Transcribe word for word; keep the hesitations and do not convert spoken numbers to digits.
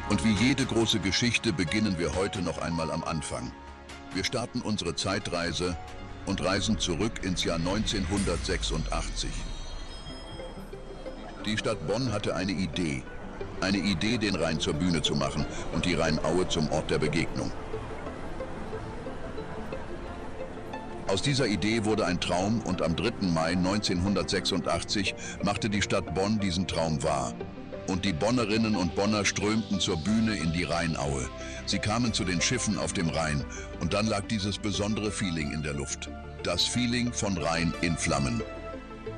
Und wie jede große Geschichte beginnen wir heute noch einmal am Anfang. Wir starten unsere Zeitreise und reisen zurück ins Jahr neunzehnhundertsechsundachtzig. Die Stadt Bonn hatte eine Idee. Eine Idee, den Rhein zur Bühne zu machen und die Rheinaue zum Ort der Begegnung. Aus dieser Idee wurde ein Traum und am dritten Mai neunzehnhundertsechsundachtzig machte die Stadt Bonn diesen Traum wahr. Und die Bonnerinnen und Bonner strömten zur Bühne in die Rheinaue. Sie kamen zu den Schiffen auf dem Rhein und dann lag dieses besondere Feeling in der Luft. Das Feeling von Rhein in Flammen.